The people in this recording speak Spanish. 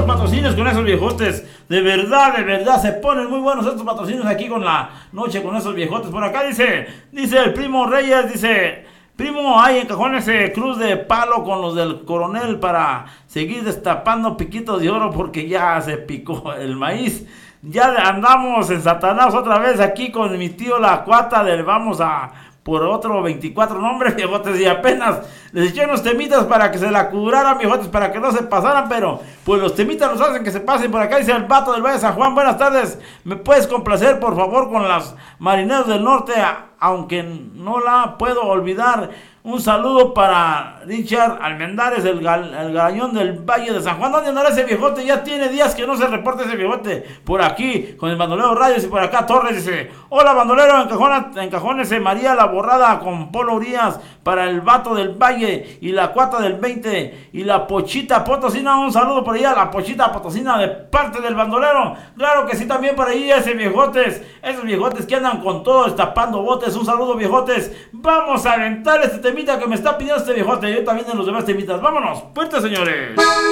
patrocinios con esos viejotes. De verdad, se ponen muy buenos estos patrocinios aquí con la noche con esos viejotes. Por acá dice el primo Reyes, dice: primo, hay en cajones cruz de palo con los del coronel para seguir destapando piquitos de oro porque ya se picó el maíz. Ya andamos en Satanás otra vez aquí con mi tío La Cuata del vamos a por otro 24 nombres, viejotes, y apenas les eché unos temitas para que se la curaran, viejotes, para que no se pasaran, pero pues los temitas los hacen que se pasen. Por acá dice el Vato del Valle de San Juan: buenas tardes, ¿me puedes complacer por favor con las Marineros del Norte? Aunque no la puedo olvidar. Un saludo para Richard Almendares, el garañón del Valle de San Juan. ¿Dónde andará ese viejote? Ya tiene días que no se reporta ese viejote. Por aquí, con el bandolero Rayos. Y por acá Torres dice: hola bandolero, en cajones María la Borrada con Polo Urias para el Vato del Valle y la Cuata del 20 y la Pochita Potosina. Un saludo por allá, la Pochita Potosina de parte del bandolero. Claro que sí, también por ahí esos viejotes que andan con todo destapando botes. Un saludo, viejotes. Vamos a aventar este temita que me está pidiendo este viejote. Yo también en los demás temitas. Vámonos, fuerte, señores.